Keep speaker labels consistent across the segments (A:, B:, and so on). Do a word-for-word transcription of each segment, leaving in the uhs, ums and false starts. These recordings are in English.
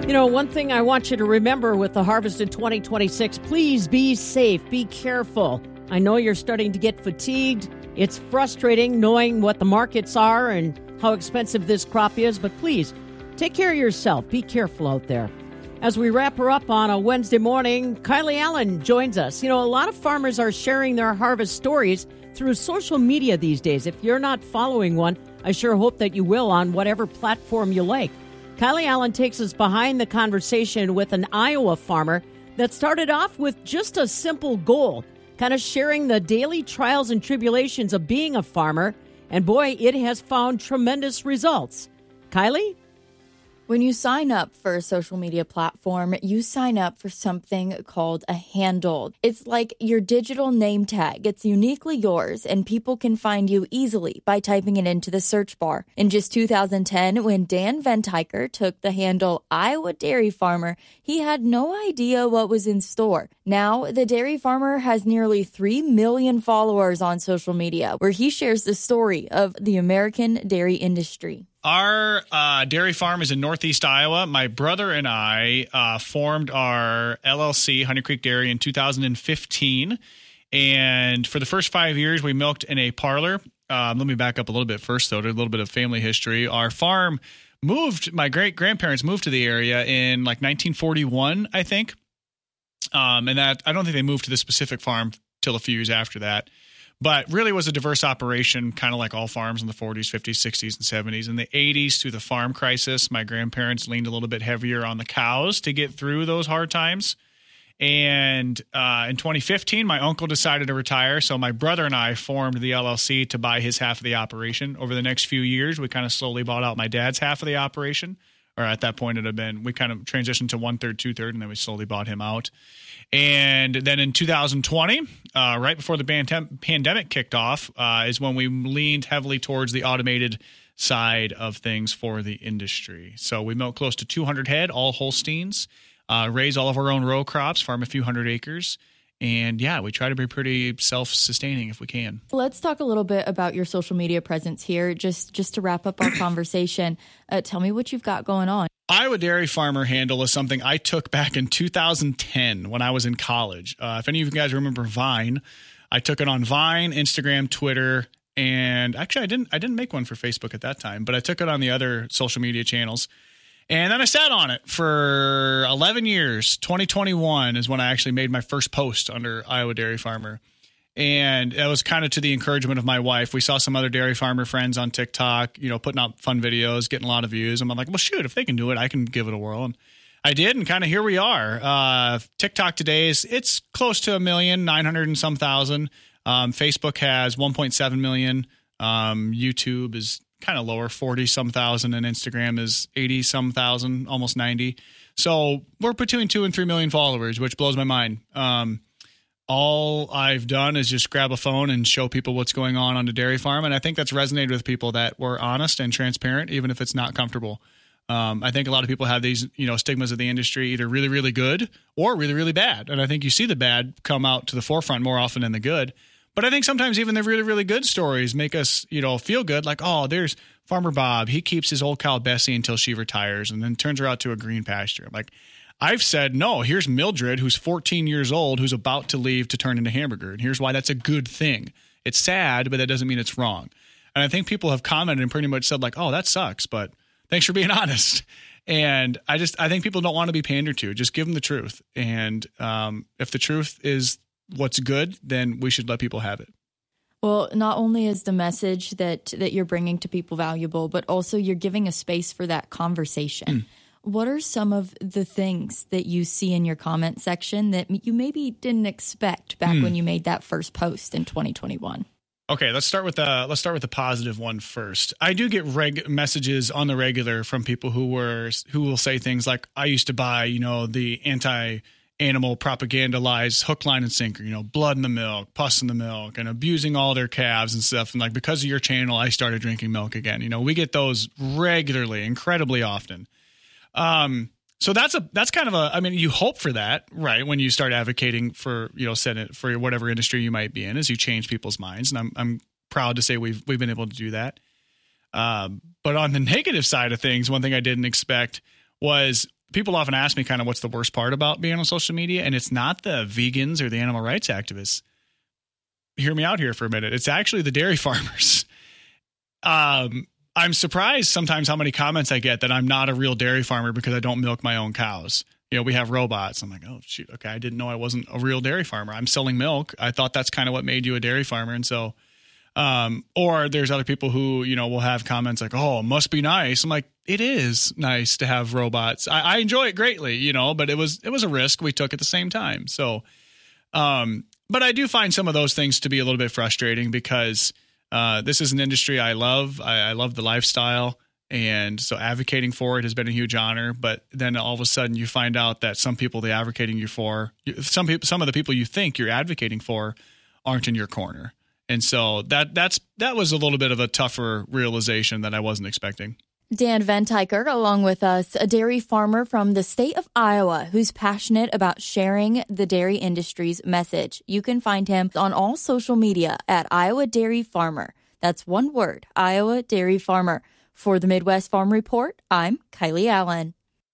A: You know, one thing I want you to remember with the harvest in twenty twenty-six, please be safe, be careful. I know you're starting to get fatigued. It's frustrating knowing what the markets are and how expensive this crop is, but please take care of yourself. Be careful out there. As we wrap her up on a Wednesday morning, Kylie Allen joins us. You know, a lot of farmers are sharing their harvest stories through social media these days. If you're not following one, I sure hope that you will on whatever platform you like. Kylie Allen takes us behind the conversation with an Iowa farmer that started off with just a simple goal, kind of sharing the daily trials and tribulations of being a farmer. And boy, it has found tremendous results. Kylie?
B: When you sign up for a social media platform, you sign up for something called a handle. It's like your digital name tag. It's uniquely yours, and people can find you easily by typing it into the search bar. In just two thousand ten, when Dan Ventiker took the handle Iowa Dairy Farmer, he had no idea what was in store. Now, the dairy farmer has nearly three million followers on social media, where he shares the story of the American dairy industry.
C: Our uh, dairy farm is in Northeast Iowa. My brother and I uh, formed our L L C, Honey Creek Dairy, in two thousand fifteen. And for the first five years, we milked in a parlor. Um, let me back up a little bit first, though, to a little bit of family history. Our farm moved, my great-grandparents moved to the area in like nineteen forty-one, I think. Um, and that I don't think they moved to the specific farm till a few years after that. But really was a diverse operation, kind of like all farms in the forties, fifties, sixties, and seventies. In the eighties, through the farm crisis, my grandparents leaned a little bit heavier on the cows to get through those hard times. And uh, in twenty fifteen, my uncle decided to retire, so my brother and I formed the L L C to buy his half of the operation. Over the next few years, we kind of slowly bought out my dad's half of the operation. Or at that point, it had been, we kind of transitioned to one-third, two-third, and then we slowly bought him out. And then in two thousand twenty, uh, right before the ban- pandemic kicked off, uh, is when we leaned heavily towards the automated side of things for the industry. So we milk close to two hundred head, all Holsteins, uh, raise all of our own row crops, farm a few hundred acres. And yeah, we try to be pretty self-sustaining if we can.
B: Let's talk a little bit about your social media presence here, just, just to wrap up our conversation. Uh, tell me what you've got going on.
C: Iowa Dairy Farmer handle is something I took back in two thousand ten when I was in college. Uh, if any of you guys remember Vine, I took it on Vine, Instagram, Twitter, and actually I didn't I didn't make one for Facebook at that time, but I took it on the other social media channels. And then I sat on it for eleven years. twenty twenty-one is when I actually made my first post under Iowa Dairy Farmer. And that was kind of to the encouragement of my wife. We saw some other dairy farmer friends on TikTok, you know, putting out fun videos, getting a lot of views. And I'm like, well, shoot, if they can do it, I can give it a whirl. And I did, and kind of here we are. Uh, TikTok today is it's close to a million, nine hundred and some thousand. Um, Facebook has one point seven million. Um, YouTube is kind of lower, forty some thousand, and Instagram is eighty some thousand, almost ninety. So we're between two and three million followers, which blows my mind. Um, all I've done is just grab a phone and show people what's going on on the dairy farm. And I think that's resonated with people that were honest and transparent, even if it's not comfortable. Um, I think a lot of people have these, you know, stigmas of the industry, either really, really good or really, really bad. And I think you see the bad come out to the forefront more often than the good. But I think sometimes even the really, really good stories make us, you know, feel good. Like, oh, there's Farmer Bob. He keeps his old cow Bessie until she retires and then turns her out to a green pasture. Like, I've said, no, here's Mildred, who's fourteen years old, who's about to leave to turn into hamburger. And here's why that's a good thing. It's sad, but that doesn't mean it's wrong. And I think people have commented and pretty much said like, oh, that sucks, but thanks for being honest. And I just, I think people don't want to be pandered to. Just give them the truth. And um, if the truth is what's good, then we should let people have it.
B: Well, not only is the message that, that you're bringing to people valuable, but also you're giving a space for that conversation. Mm. What are some of the things that you see in your comment section that you maybe didn't expect back mm. when you made that first post in twenty twenty-one?
C: Okay, let's start with the let's start with the positive one first. I do get reg- messages on the regular from people who were who will say things like, "I used to buy, you know, the anti-animal propaganda lies, hook, line, and sinker. You know, blood in the milk, pus in the milk, and abusing all their calves and stuff. And like because of your channel, I started drinking milk again." You know, we get those regularly, incredibly often. Um, so that's a, that's kind of a, I mean, you hope for that, right? When you start advocating for, you know, Senate, for whatever industry you might be in, as you change people's minds. And I'm, I'm proud to say we've, we've been able to do that. Um, but on the negative side of things, one thing I didn't expect was people often ask me kind of what's the worst part about being on social media, and it's not the vegans or the animal rights activists. Hear me out here for a minute. It's actually the dairy farmers. Um, I'm surprised sometimes how many comments I get that I'm not a real dairy farmer because I don't milk my own cows. You know, we have robots. I'm like, oh, shoot. Okay. I didn't know I wasn't a real dairy farmer. I'm selling milk. I thought that's kind of what made you a dairy farmer. And so, um, or there's other people who, you know, will have comments like, oh, it must be nice. I'm like, it is nice to have robots. I, I enjoy it greatly, you know, but it was, it was a risk we took at the same time. So, um, but I do find some of those things to be a little bit frustrating because, uh, this is an industry I love. I, I love the lifestyle. And so advocating for it has been a huge honor. But then all of a sudden you find out that some people they're advocating you for, some people, some of the people you think you're advocating for aren't in your corner. And so that that's that was a little bit of a tougher realization that I wasn't expecting.
B: Dan Ventiker, along with us, a dairy farmer from the state of Iowa who's passionate about sharing the dairy industry's message. You can find him on all social media at Iowa Dairy Farmer. That's one word, Iowa Dairy Farmer. For the Midwest Farm Report, I'm Kylie Allen.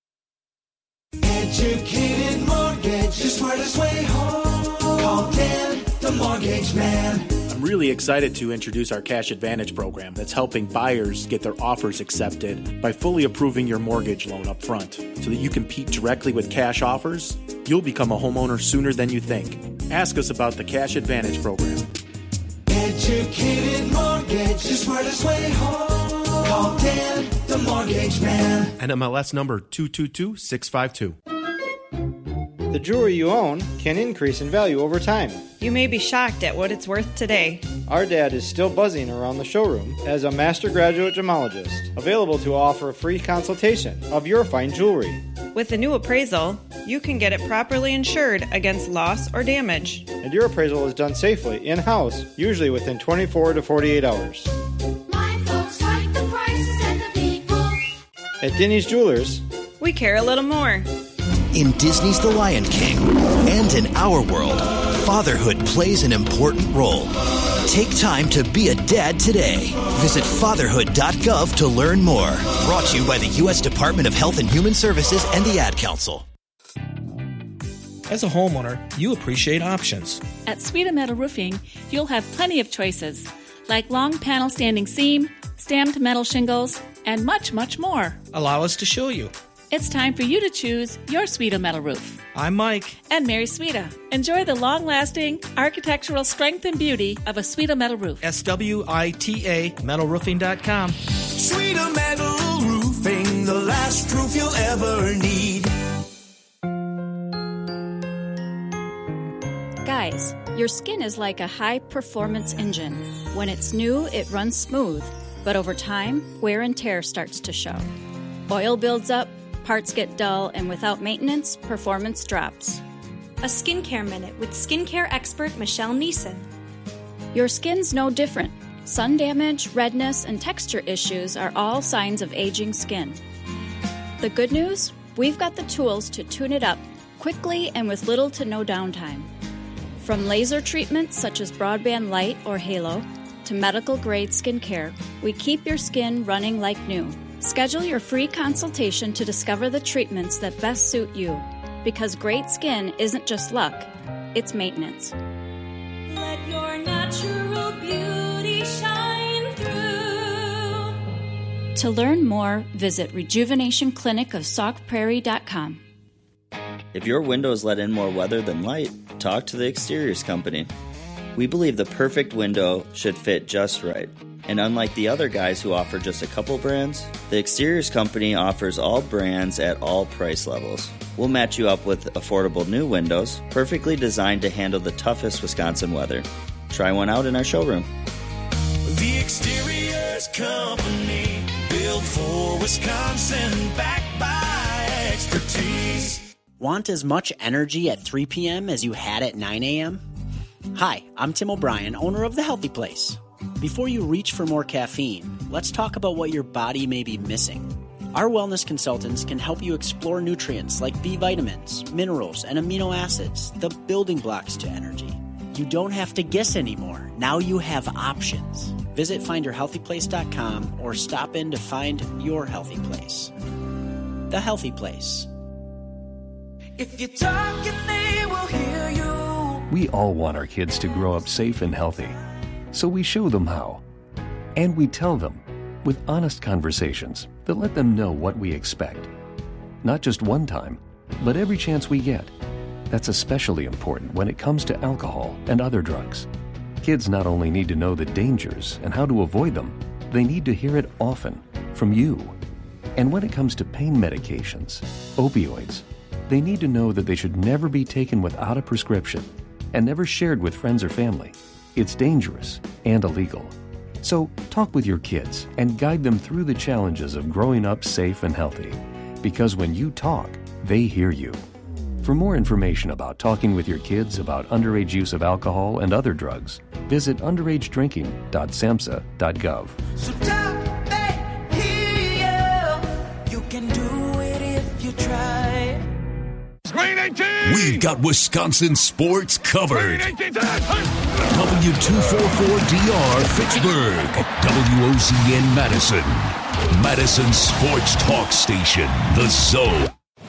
D: Educated mortgage, the smartest way home. Call Dan, the mortgage man.
E: I'm really excited to introduce our Cash Advantage program that's helping buyers get their offers accepted by fully approving your mortgage loan up front. So that you compete directly with cash offers, you'll become a homeowner sooner than you think. Ask us about the Cash Advantage program.
D: Educated mortgage, the smartest way home. Call Dan, the mortgage man.
F: N M L S number two two two six five two.
G: The jewelry you own can increase in value over time.
H: You may be shocked at what it's worth today.
G: Our dad is still buzzing around the showroom as a master graduate gemologist, available to offer a free consultation of your fine jewelry.
H: With the new appraisal, you can get it properly insured against loss or damage.
G: And your appraisal is done safely in-house, usually within twenty-four to forty-eight hours.
I: My folks like the prices and the people.
G: At Denny's Jewelers,
H: we care a little more.
J: In Disney's The Lion King and in our world, fatherhood plays an important role. Take time to be a dad today. Visit fatherhood dot gov to learn more. Brought to you by the U S Department of Health and Human Services and the Ad Council.
K: As a homeowner, you appreciate options.
L: At Sweeta Metal Roofing, you'll have plenty of choices, like long panel standing seam, stamped metal shingles, and much, much more.
K: Allow us to show you.
L: It's time for you to choose your Sweeta Metal Roof.
K: I'm Mike.
L: And Mary Sweeta. Enjoy the long-lasting architectural strength and beauty of a Sweeta Metal Roof.
K: S W I T A metal roofing dot com.
D: Sweeta Metal Roofing, the last roof you'll ever need.
M: Guys, your skin is like a high-performance engine. When it's new, it runs smooth. But over time, wear and tear starts to show. Oil builds up, parts get dull, and without maintenance, performance drops.
N: A Skincare Minute with skincare expert Michelle Neeson.
M: Your skin's no different. Sun damage, redness, and texture issues are all signs of aging skin. The good news? We've got the tools to tune it up quickly and with little to no downtime. From laser treatments such as Broadband Light or Halo to medical-grade skincare, we keep your skin running like new. Schedule your free consultation to discover the treatments that best suit you. Because great skin isn't just luck, it's maintenance.
I: Let your natural beauty shine through.
M: To learn more, visit rejuvenation clinic of sauk prairie dot com.
O: If your windows let in more weather than light, talk to the Exteriors Company. We believe the perfect window should fit just right. And unlike the other guys who offer just a couple brands, the Exteriors Company offers all brands at all price levels. We'll match you up with affordable new windows, perfectly designed to handle the toughest Wisconsin weather. Try one out in our showroom.
D: The Exteriors Company, built for Wisconsin, backed by expertise.
P: Want as much energy at three p.m. as you had at nine a.m.? Hi, I'm Tim O'Brien, owner of The Healthy Place. Before you reach for more caffeine, let's talk about what your body may be missing. Our wellness consultants can help you explore nutrients like B vitamins, minerals, and amino acids, the building blocks to energy. You don't have to guess anymore. Now you have options. Visit find your healthy place dot com or stop in to find your healthy place. The Healthy Place.
D: If you talk and they will hear you.
Q: We all want our kids to grow up safe and healthy, so we show them how. And we tell them with honest conversations that let them know what we expect. Not just one time, but every chance we get. That's especially important when it comes to alcohol and other drugs. Kids not only need to know the dangers and how to avoid them, they need to hear it often from you. And when it comes to pain medications, opioids, they need to know that they should never be taken without a prescription and never shared with friends or family. It's dangerous and illegal. So talk with your kids and guide them through the challenges of growing up safe and healthy. Because when you talk, they hear you. For more information about talking with your kids about underage use of alcohol and other drugs, visit underage drinking dot samhsa dot gov.
D: So talk, they hear you. You can do it if you try.
R: Green eighteen! We've got Wisconsin sports covered. W two forty-four D R Fitchburg. W O Z N Madison. Madison Sports Talk Station. The Zone.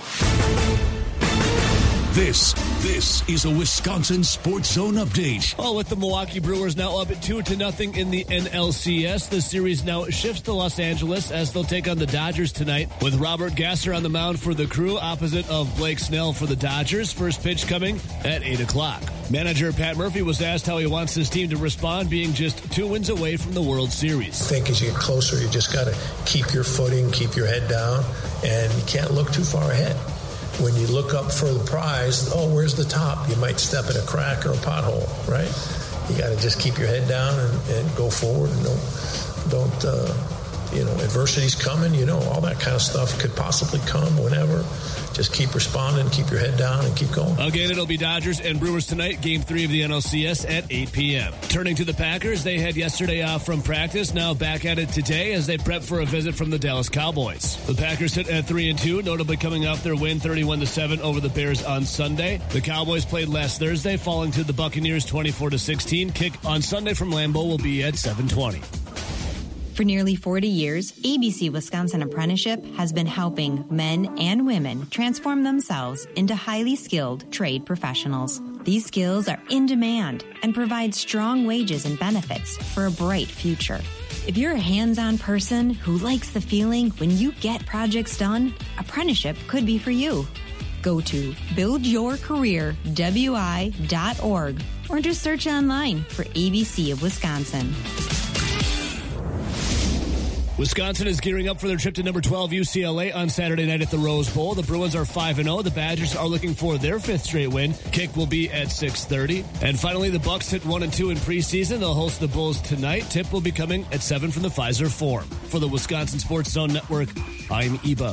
R: This, this is a Wisconsin Sports Zone update.
S: Well, with the Milwaukee Brewers now up at two to nothing in the N L C S, the series now shifts to Los Angeles as they'll take on the Dodgers tonight with Robert Gasser on the mound for the Crew, opposite of Blake Snell for the Dodgers. First pitch coming at eight o'clock. Manager Pat Murphy was asked how he wants his team to respond, being just two wins away from the World Series.
T: I think as you get closer, you just got to keep your footing, keep your head down, and you can't look too far ahead. When you look up for the prize, oh, where's the top? You might step in a crack or a pothole, right? You got to just keep your head down and, and go forward. And don't, don't uh, you know, adversity's coming. You know, all that kind of stuff could possibly come whenever. Just keep responding, keep your head down, and keep going.
S: Again, it'll be Dodgers and Brewers tonight, game three of the N L C S at eight p.m. Turning to the Packers, they had yesterday off from practice, now back at it today as they prep for a visit from the Dallas Cowboys. The Packers sit at three and two, notably coming off their win thirty-one to seven over the Bears on Sunday. The Cowboys played last Thursday, falling to the Buccaneers twenty-four to sixteen. Kick on Sunday from Lambeau will be at seven twenty.
U: For nearly forty years, A B C Wisconsin Apprenticeship has been helping men and women transform themselves into highly skilled trade professionals. These skills are in demand and provide strong wages and benefits for a bright future. If you're a hands-on person who likes the feeling when you get projects done, apprenticeship could be for you. Go to build your career w i dot org or just search online for A B C of Wisconsin.
S: Wisconsin is gearing up for their trip to number twelve U C L A on Saturday night at the Rose Bowl. The Bruins are five and oh. The Badgers are looking for their fifth straight win. Kick will be at six thirty. And finally, the Bucks hit one and two in preseason. They'll host the Bulls tonight. Tip will be coming at seven from the Pfizer Forum. For the Wisconsin Sports Zone Network, I'm Ebo.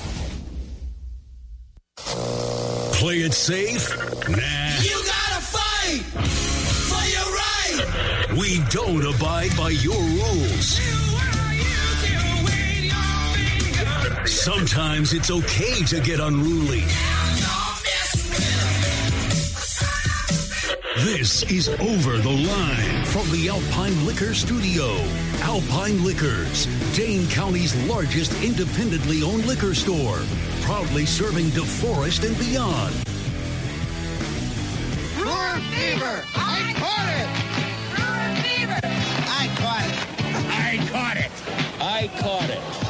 R: Play it safe? Nah.
D: You gotta fight for your right.
R: We don't abide by your rules. Sometimes it's okay to get unruly. This is Over the Line from the Alpine Liquor Studio. Alpine Liquors, Dane County's largest independently owned liquor store. Proudly serving DeForest and beyond.
D: Brewer fever! I caught it! Brewer fever! I caught it! I caught it! I caught it!